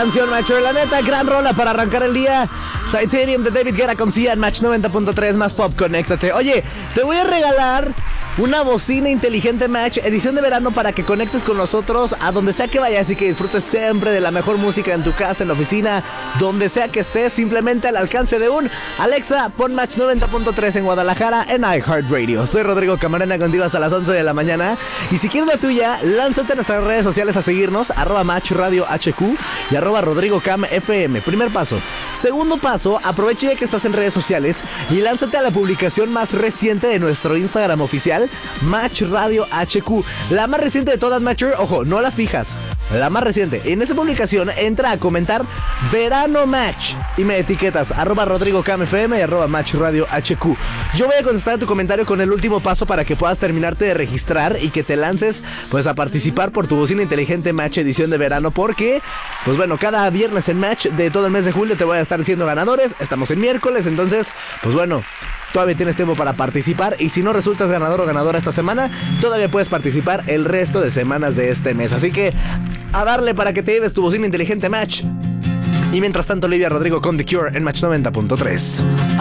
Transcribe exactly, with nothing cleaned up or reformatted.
Canción, macho, la neta, gran rola para arrancar el día. Titanium de David Guetta con Sia en Match noventa punto tres, más pop, conéctate. Oye, te voy a regalar una bocina inteligente Match, edición de verano, para que conectes con nosotros a donde sea que vayas y que disfrutes siempre de la mejor música en tu casa, en la oficina, donde sea que estés, simplemente al alcance de un Alexa, pon Match noventa punto tres en Guadalajara en iHeartRadio. Soy Rodrigo Camarena, contigo hasta las once de la mañana. Y si quieres la tuya, lánzate a nuestras redes sociales a seguirnos, arroba Match Radio H Q y arroba Rodrigo Cam F M. Primer paso. Segundo paso, aprovecha ya que estás en redes sociales y lánzate a la publicación más reciente de nuestro Instagram oficial, Match Radio H Q. La más reciente de todas, Matcher, ojo, no las fijas, la más reciente. En esa publicación entra a comentar Verano Match y me etiquetas arroba Rodrigo Cam F M y arroba Match Radio H Q. Yo voy a contestar tu comentario con el último paso para que puedas terminarte de registrar y que te lances pues a participar por tu bocina inteligente Match edición de verano, porque pues bueno, cada viernes en Match de todo el mes de julio te voy a estar diciendo ganadores. Estamos en miércoles, entonces pues bueno, todavía tienes tiempo para participar, y si no resultas ganador o ganadora esta semana, todavía puedes participar el resto de semanas de este mes. Así que a darle para que te lleves tu bocina inteligente Match. Y mientras tanto, Olivia Rodrigo con The Cure en Match noventa punto tres.